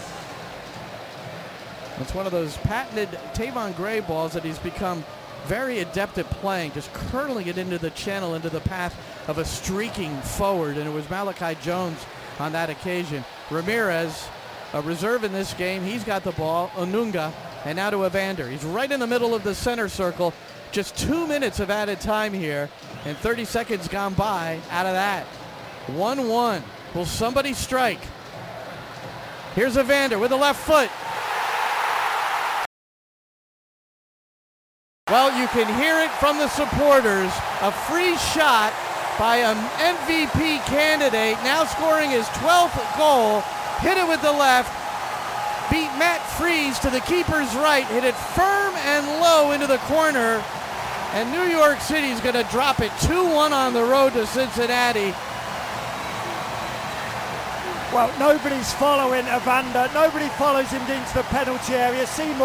[SPEAKER 5] It's one of those patented Tavon Gray balls that he's become very adept at playing, just curling it into the channel, into the path of a streaking forward, and it was Malachi Jones on that occasion. Ramirez, a reserve in this game, he's got the ball. Onunga, and now to Evander. He's right in the middle of the center circle. Just 2 minutes of added time here, and 30 seconds gone by out of that. 1-1. Will somebody strike? Here's Evander with the left foot. Well, you can hear it from the supporters. A free shot by an MVP candidate, now scoring his 12th goal. Hit it with the left. Beat Matt Freese to the keeper's right. Hit it firm and low into the corner. And New York City's going to drop it 2-1 on the road to Cincinnati.
[SPEAKER 6] Well, nobody's following Evander. Nobody follows him into the penalty area. Seymour